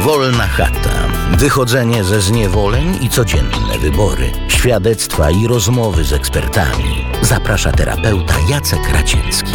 Wolna chata. Wychodzenie ze zniewoleń i codzienne wybory. Świadectwa i rozmowy z ekspertami. Zaprasza terapeuta Jacek Raciecki.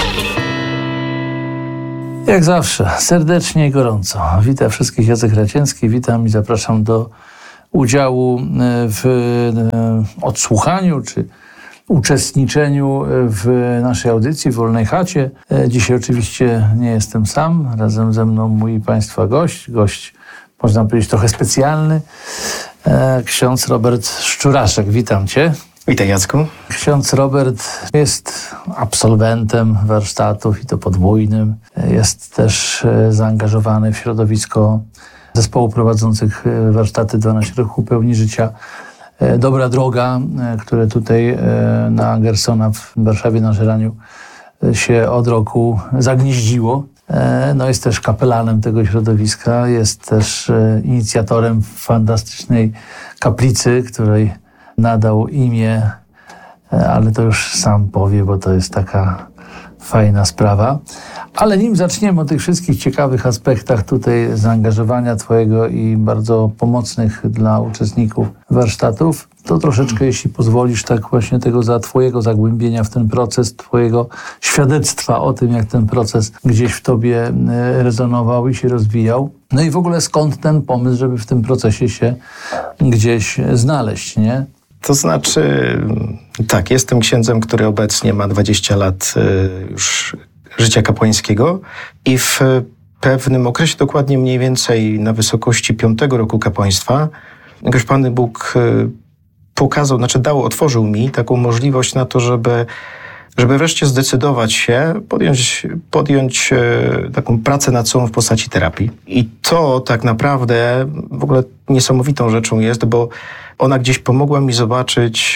Jak zawsze, serdecznie i gorąco. Witam wszystkich, Jacek Raciecki. Witam i zapraszam do udziału w odsłuchaniu czy uczestniczeniu w naszej audycji w Wolnej Chacie. Dzisiaj oczywiście nie jestem sam. Razem ze mną mój Państwa gość, można powiedzieć trochę specjalny, ksiądz Robert Szczuraszek. Witam Cię. Witaj, Jacku. Ksiądz Robert jest absolwentem warsztatów i to podwójnym. Jest też zaangażowany w środowisko zespołu prowadzących warsztaty 12 ruchu pełni życia Dobra Droga, które tutaj na Gersona w Warszawie na Żeraniu się od roku zagnieździło. No jest też kapelanem tego środowiska, jest też inicjatorem fantastycznej kaplicy, której nadał imię, ale to już sam powie, bo to jest taka fajna sprawa. Ale nim zaczniemy o tych wszystkich ciekawych aspektach tutaj zaangażowania Twojego i bardzo pomocnych dla uczestników warsztatów, to troszeczkę, jeśli pozwolisz, tak właśnie Twojego zagłębienia w ten proces, Twojego świadectwa o tym, jak ten proces gdzieś w Tobie rezonował i się rozwijał. No i w ogóle skąd ten pomysł, żeby w tym procesie się gdzieś znaleźć, nie? To znaczy, tak, jestem księdzem, który obecnie ma 20 lat już życia kapłańskiego i w pewnym okresie, dokładnie mniej więcej na wysokości 5 roku kapłaństwa, jakoś Pan Bóg pokazał, otworzył mi taką możliwość na to, żeby wreszcie zdecydować się, podjąć taką pracę nad sobą w postaci terapii. I to tak naprawdę w ogóle niesamowitą rzeczą jest, bo ona gdzieś pomogła mi zobaczyć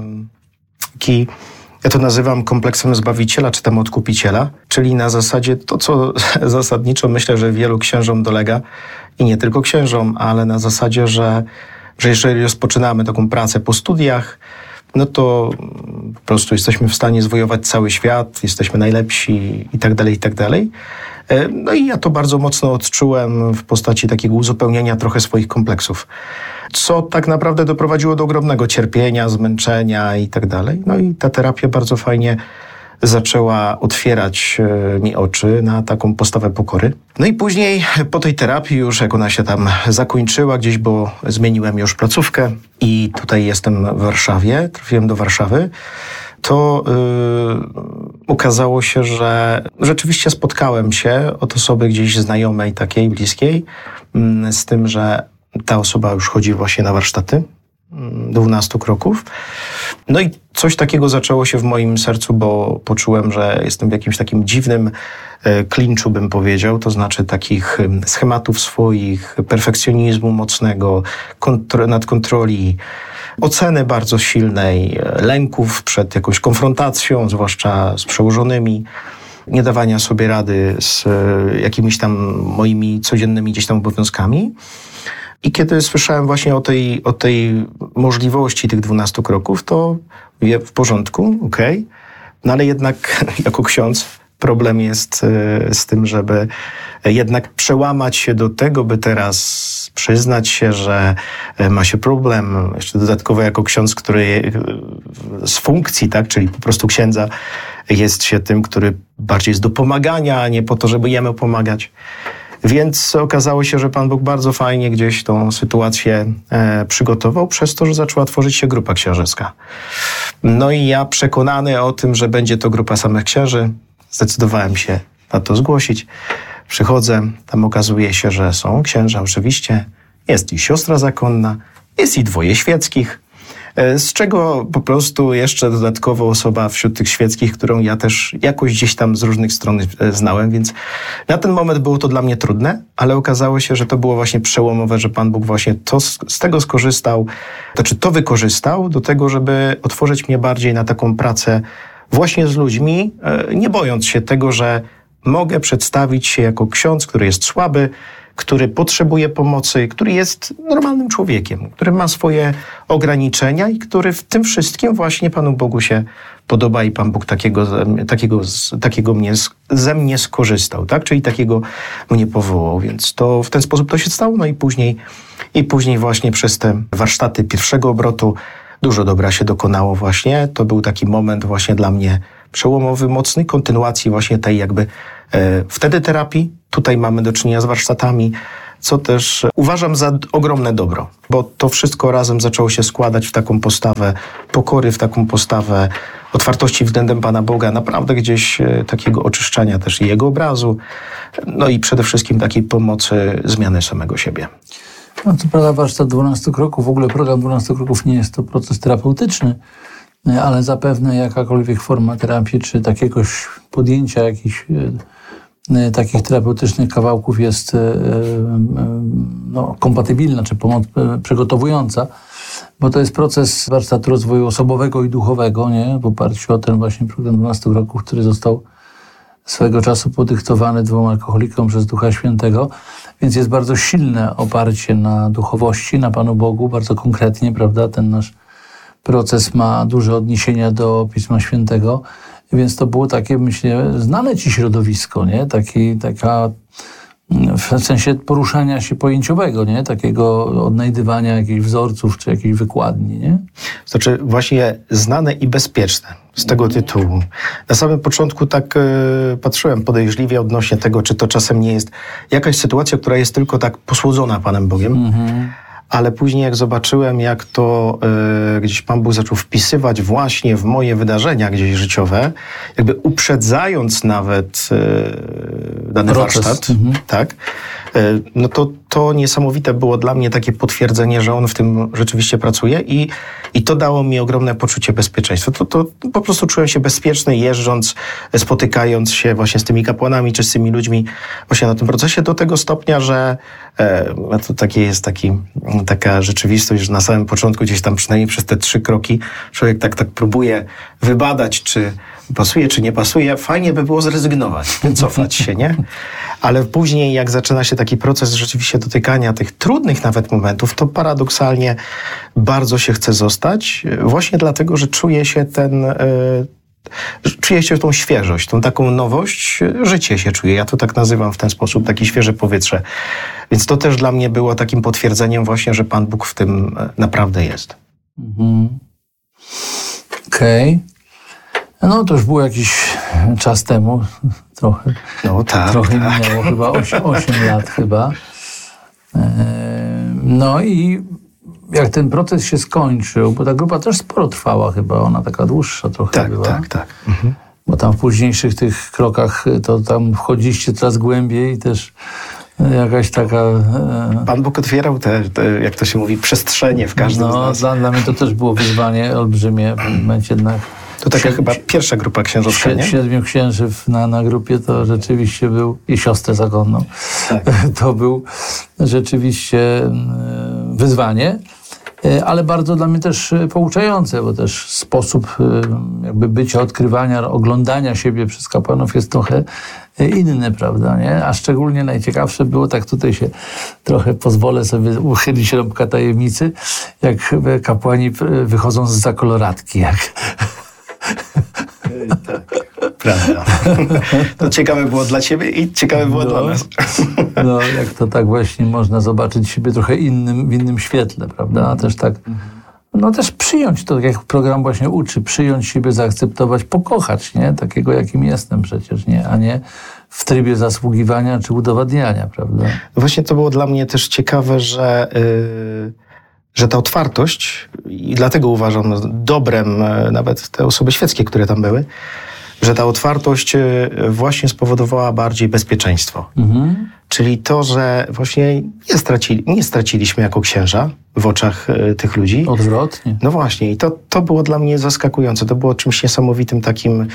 taki, ja to nazywam kompleksem Zbawiciela, czy tam Odkupiciela, czyli na zasadzie to, co zasadniczo myślę, że wielu księżom dolega i nie tylko księżom, ale na zasadzie, że jeżeli rozpoczynamy taką pracę po studiach, no to po prostu jesteśmy w stanie zwojować cały świat, jesteśmy najlepsi i tak dalej, i tak dalej. No i ja to bardzo mocno odczułem w postaci takiego uzupełnienia trochę swoich kompleksów, co tak naprawdę doprowadziło do ogromnego cierpienia, zmęczenia i tak dalej. No i ta terapia bardzo fajnie zaczęła otwierać mi oczy na taką postawę pokory. No i później po tej terapii już, jak ona się tam zakończyła gdzieś, bo zmieniłem już placówkę i tutaj jestem w Warszawie, trafiłem do Warszawy, to okazało się, że rzeczywiście spotkałem się od osoby gdzieś znajomej, takiej bliskiej, z tym, że ta osoba już chodzi właśnie na warsztaty 12 kroków. No i coś takiego zaczęło się w moim sercu, bo poczułem, że jestem w jakimś takim dziwnym klinczu, bym powiedział, to znaczy takich schematów swoich, perfekcjonizmu mocnego, nadkontroli, oceny bardzo silnej, lęków przed jakąś konfrontacją, zwłaszcza z przełożonymi, nie dawania sobie rady z jakimiś tam moimi codziennymi gdzieś tam obowiązkami. I kiedy słyszałem właśnie o tej możliwości tych 12 kroków, to mówię, w porządku, okej. No ale jednak jako ksiądz problem jest z tym, żeby jednak przełamać się do tego, by teraz przyznać się, że ma się problem. Jeszcze dodatkowo jako ksiądz, który z funkcji, tak, czyli po prostu księdza, jest się tym, który bardziej jest do pomagania, a nie po to, żeby jemu pomagać. Więc okazało się, że Pan Bóg bardzo fajnie gdzieś tą sytuację przygotował przez to, że zaczęła tworzyć się grupa księżyska. No i ja przekonany o tym, że będzie to grupa samych księży, zdecydowałem się na to zgłosić. Przychodzę, tam okazuje się, że są księża oczywiście, jest i siostra zakonna, jest i 2 świeckich, z czego po prostu jeszcze dodatkowo osoba wśród tych świeckich, którą ja też jakoś gdzieś tam z różnych stron znałem, więc na ten moment było to dla mnie trudne, ale okazało się, że to było właśnie przełomowe, że Pan Bóg właśnie z tego skorzystał, to wykorzystał do tego, żeby otworzyć mnie bardziej na taką pracę właśnie z ludźmi, nie bojąc się tego, że mogę przedstawić się jako ksiądz, który jest słaby, który potrzebuje pomocy, który jest normalnym człowiekiem, który ma swoje ograniczenia i który w tym wszystkim właśnie Panu Bogu się podoba i Pan Bóg takiego ze mnie skorzystał, tak? Czyli takiego mnie powołał, więc to w ten sposób to się stało, no i później właśnie przez te warsztaty pierwszego obrotu dużo dobra się dokonało właśnie. To był taki moment właśnie dla mnie przełomowy, mocny, kontynuacji właśnie tej jakby wtedy terapii. Tutaj mamy do czynienia z warsztatami, co też uważam za ogromne dobro, bo to wszystko razem zaczęło się składać w taką postawę pokory, w taką postawę otwartości względem Pana Boga, naprawdę gdzieś takiego oczyszczania też i Jego obrazu, no i przede wszystkim takiej pomocy zmiany samego siebie. No to prawda, warsztat 12 kroków, w ogóle program 12 kroków nie jest to proces terapeutyczny, ale zapewne jakakolwiek forma terapii, czy takiegoś podjęcia jakichś takich terapeutycznych kawałków jest kompatybilna, czy przygotowująca, bo to jest proces warsztatu rozwoju osobowego i duchowego, nie? W oparciu o ten właśnie program 12 kroków, który został swego czasu podyktowany 2 alkoholikom przez Ducha Świętego, więc jest bardzo silne oparcie na duchowości, na Panu Bogu, bardzo konkretnie, prawda? Ten nasz proces ma duże odniesienia do Pisma Świętego, więc to było takie, myślę, znane ci środowisko, nie? Taka w sensie poruszania się pojęciowego, nie? Takiego odnajdywania jakichś wzorców, czy jakichś wykładni, nie? Znaczy właśnie znane i bezpieczne z tego tytułu. Na samym początku tak patrzyłem podejrzliwie odnośnie tego, czy to czasem nie jest jakaś sytuacja, która jest tylko tak posłodzona Panem Bogiem. Ale później jak zobaczyłem, jak to gdzieś Pan Bóg zaczął wpisywać właśnie w moje wydarzenia gdzieś życiowe, jakby uprzedzając nawet dany warsztat, tak, no to niesamowite było dla mnie takie potwierdzenie, że on w tym rzeczywiście pracuje i to dało mi ogromne poczucie bezpieczeństwa. To po prostu czułem się bezpieczny, jeżdżąc, spotykając się właśnie z tymi kapłanami, czy z tymi ludźmi właśnie na tym procesie, do tego stopnia, że to takie jest taka rzeczywistość, że na samym początku gdzieś tam przynajmniej przez te 3 kroki człowiek tak próbuje wybadać, czy pasuje, czy nie pasuje. Fajnie by było zrezygnować, wycofać się, nie? Ale później jak zaczyna się taki proces rzeczywiście dotykania tych trudnych nawet momentów, to paradoksalnie bardzo się chce zostać, właśnie dlatego, że czuje się tą świeżość, tą taką nowość, życie się czuje. Ja to tak nazywam w ten sposób, takie świeże powietrze. Więc to też dla mnie było takim potwierdzeniem właśnie, że Pan Bóg w tym naprawdę jest. Okej. No to już było jakiś czas temu, trochę. No tak. Trochę minęło, chyba 8 lat chyba. No i jak ten proces się skończył, bo ta grupa też sporo trwała chyba, ona taka dłuższa trochę była. Tak. Bo tam w późniejszych tych krokach to tam wchodziliście coraz głębiej i też jakaś taka... Pan Bóg otwierał te, jak to się mówi, przestrzenie w każdym z nas. Dla mnie to też było wyzwanie olbrzymie w pewnym momencie jednak. To taka chyba pierwsza grupa księżowska, nie? 7 księży na grupie to rzeczywiście był, i siostrę zakonną, tak. To był rzeczywiście wyzwanie, ale bardzo dla mnie też pouczające, bo też sposób jakby bycia, odkrywania, oglądania siebie przez kapłanów jest trochę inny, prawda, nie? A szczególnie najciekawsze było, tak tutaj się trochę pozwolę sobie uchylić rąbka tajemnicy, jak kapłani wychodzą z zakoloratki, Tak, prawda. To ciekawe było dla ciebie i ciekawe było dla nas. No, jak to tak właśnie można zobaczyć siebie trochę w innym świetle, prawda? A też tak, też przyjąć to, tak jak program właśnie uczy, przyjąć siebie, zaakceptować, pokochać, nie? Takiego, jakim jestem przecież, nie? A nie w trybie zasługiwania czy udowadniania, prawda? Właśnie to było dla mnie też ciekawe, że ta otwartość, i dlatego uważam dobrem nawet te osoby świeckie, które tam były, że ta otwartość właśnie spowodowała bardziej bezpieczeństwo. Czyli to, że właśnie nie straciliśmy jako księża w oczach tych ludzi. Odwrotnie. No właśnie, i to było dla mnie zaskakujące. To było czymś niesamowitym takim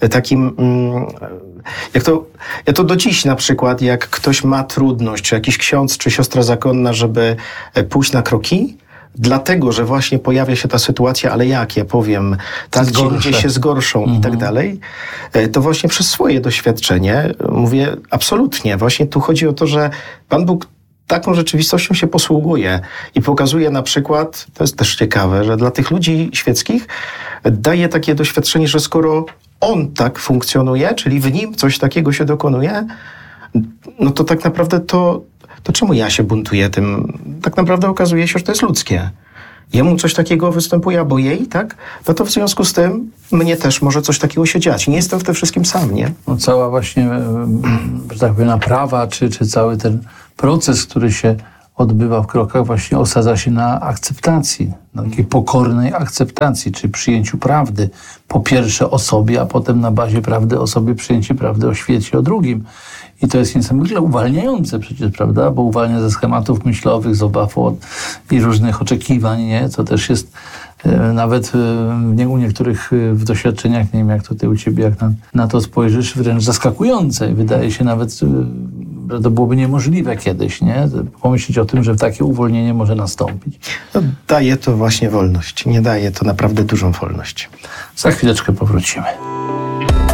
ja to do dziś na przykład, jak ktoś ma trudność, czy jakiś ksiądz, czy siostra zakonna, żeby pójść na kroki, dlatego, że właśnie pojawia się ta sytuacja, ale jak ja powiem, tak, ci ludzie się zgorszą i tak dalej, to właśnie przez swoje doświadczenie mówię absolutnie. Właśnie tu chodzi o to, że Pan Bóg taką rzeczywistością się posługuje i pokazuje na przykład, to jest też ciekawe, że dla tych ludzi świeckich daje takie doświadczenie, że skoro On tak funkcjonuje, czyli w Nim coś takiego się dokonuje, no to tak naprawdę to czemu ja się buntuję tym? Tak naprawdę okazuje się, że to jest ludzkie. Jemu coś takiego występuje, albo jej, tak? No to w związku z tym mnie też może coś takiego się dziać. Nie jestem w tym wszystkim sam, nie? No cała właśnie, że tak powiem, naprawa, czy cały ten proces, który się odbywa w krokach, właśnie osadza się na akceptacji, na takiej pokornej akceptacji, czy przyjęciu prawdy. Po pierwsze o sobie, a potem na bazie prawdy o sobie przyjęcie prawdy o świecie, o drugim. I to jest niezwykle uwalniające przecież, prawda? Bo uwalnia ze schematów myślowych, z obaw i różnych oczekiwań, nie? Co też jest nawet u niektórych w doświadczeniach, nie wiem jak tutaj u ciebie, jak na to spojrzysz, wręcz zaskakujące. I wydaje się nawet, że to byłoby niemożliwe kiedyś, nie? Pomyśleć o tym, że takie uwolnienie może nastąpić. No, daje to właśnie wolność. Nie daje to naprawdę dużą wolność. Za chwileczkę powrócimy.